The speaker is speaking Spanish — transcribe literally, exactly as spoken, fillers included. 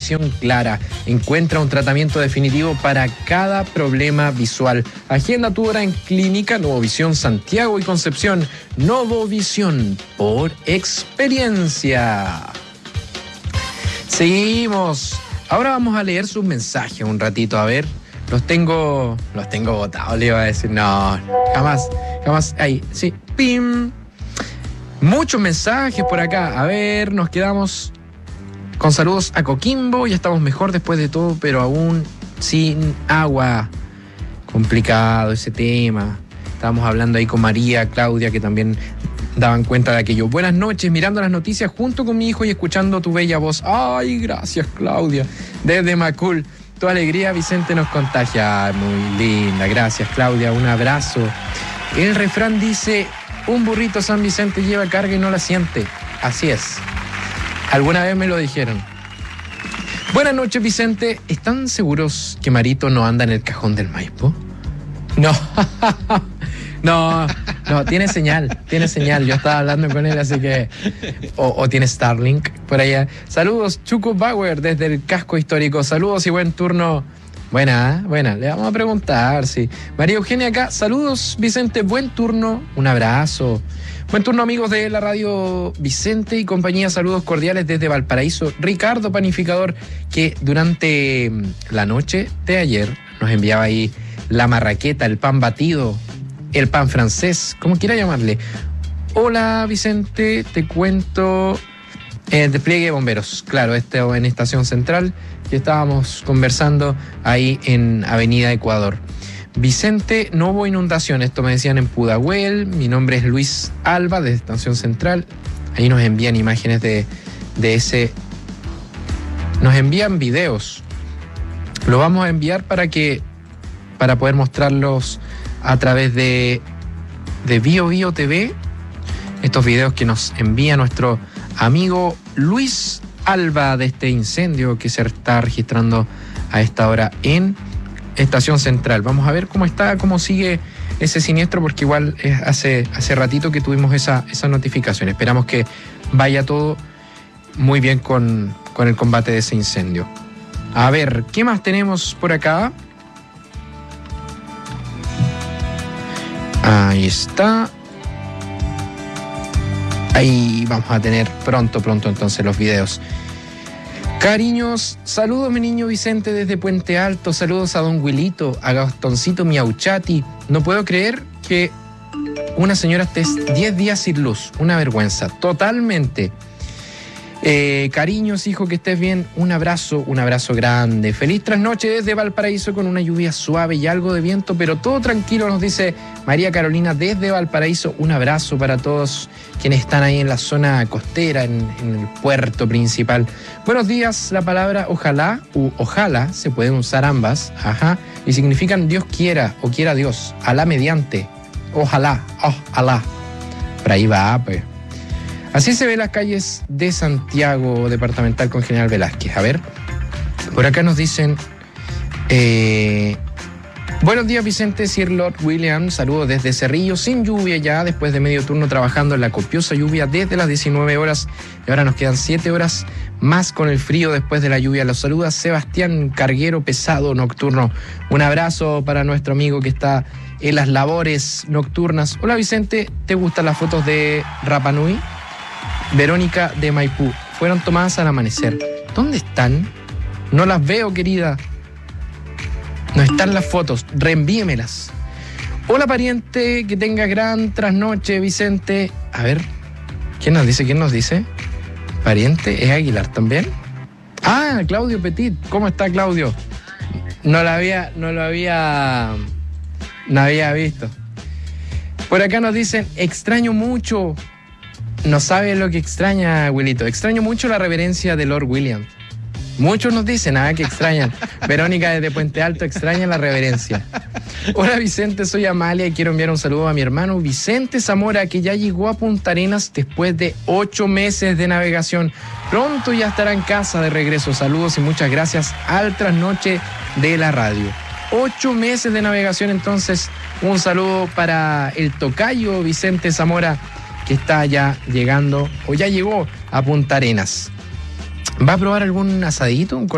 visión clara. Encuentra un tratamiento definitivo para cada problema visual. Agenda tu hora en Clínica Novovisión Santiago y Concepción. Novovisión por experiencia. Seguimos. Ahora vamos a leer sus mensajes un ratito, a ver. Los tengo, los tengo botados, le iba a decir. No, jamás, jamás. Ahí, sí, pim. Muchos mensajes por acá. A ver, nos quedamos con saludos a Coquimbo. Ya estamos mejor después de todo, pero aún sin agua. Complicado ese tema. Estábamos hablando ahí con María, Claudia, que también daban cuenta de aquello. Buenas noches, mirando las noticias junto con mi hijo y escuchando tu bella voz. Ay, gracias, Claudia. Desde Macul. Tu alegría, Vicente, nos contagia. Muy linda, gracias, Claudia, un abrazo. El refrán dice, un burrito San Vicente lleva carga y no la siente. Así es. Alguna vez me lo dijeron. Buenas noches, Vicente. ¿Están seguros que Marito no anda en el cajón del Maipo? No. No, no, tiene señal, tiene señal. Yo estaba hablando con él, así que... O, o tiene Starlink por allá. Saludos, Chuco Bauer, desde el casco histórico. Saludos y buen turno. Buena, buena, le vamos a preguntar, sí. María Eugenia acá. Saludos, Vicente, buen turno. Un abrazo. Buen turno, amigos de la radio Vicente y compañía. Saludos cordiales desde Valparaíso. Ricardo Panificador, que durante la noche de ayer nos enviaba ahí la marraqueta, el pan batido, el pan francés, como quiera llamarle. Hola, Vicente, te cuento el despliegue de bomberos. Claro, este en Estación Central, que estábamos conversando ahí en Avenida Ecuador. Vicente, no hubo inundación, esto me decían en Pudahuel. Mi nombre es Luis Alba, de Estación Central. Ahí nos envían imágenes de, de ese... Nos envían videos. Lo vamos a enviar para que... para poder mostrarlos a través de, de Bio Bio T V, estos videos que nos envía nuestro amigo Luis Alba de este incendio que se está registrando a esta hora en Estación Central. Vamos a ver cómo está, cómo sigue ese siniestro, porque igual es hace, hace ratito que tuvimos esa, esa notificación. Esperamos que vaya todo muy bien con, con el combate de ese incendio. A ver, ¿qué más tenemos por acá? Ahí está. Ahí vamos a tener pronto, pronto entonces los videos. Cariños, saludos mi niño Vicente desde Puente Alto. Saludos a don Wilito, a Gastoncito Miauchati. No puedo creer que una señora esté diez días sin luz. Una vergüenza, totalmente. Eh, cariños, hijo, que estés bien. Un abrazo, un abrazo grande. Feliz trasnoche desde Valparaíso con una lluvia suave y algo de viento, pero todo tranquilo, nos dice María Carolina desde Valparaíso. Un abrazo para todos quienes están ahí en la zona costera, en, en el puerto principal. Buenos días, la palabra ojalá u ojalá se pueden usar ambas, ajá, y significan Dios quiera o quiera Dios, Alá mediante, ojalá, ojalá. Por ahí va, pues. Así se ven las calles de Santiago departamental con General Velázquez. A ver, por acá nos dicen... Eh, buenos días, Vicente, Sir Lord William. Saludos desde Cerrillo, sin lluvia ya, después de medio turno trabajando en la copiosa lluvia desde las diecinueve horas. Y ahora nos quedan siete horas más con el frío después de la lluvia. Los saluda Sebastián Carguero, pesado nocturno. Un abrazo para nuestro amigo que está en las labores nocturnas. Hola, Vicente, ¿te gustan las fotos de Rapa Nui? Verónica de Maipú, fueron tomadas al amanecer. ¿Dónde están? No las veo, querida. No están las fotos, reenvíemelas. Hola, pariente, que tenga gran trasnoche, Vicente. A ver, ¿quién nos dice? ¿Quién nos dice? ¿Pariente? ¿Es Aguilar también? Ah, Claudio Petit. ¿Cómo está, Claudio? No lo había, no lo había, no había visto. Por acá nos dicen, extraño mucho. No sabe lo que extraña, Wilito. Extraño mucho la reverencia de Lord William. Muchos nos dicen, ah, que extrañan. Verónica desde Puente Alto extraña la reverencia. Hola, Vicente, soy Amalia y quiero enviar un saludo a mi hermano Vicente Zamora, que ya llegó a Punta Arenas después de ocho meses de navegación. Pronto ya estará en casa de regreso. Saludos y muchas gracias al trasnoche de la radio. Ocho meses de navegación, entonces un saludo para el tocayo Vicente Zamora, que está ya llegando, o ya llegó a Punta Arenas. ¿Va a probar algún asadito? Un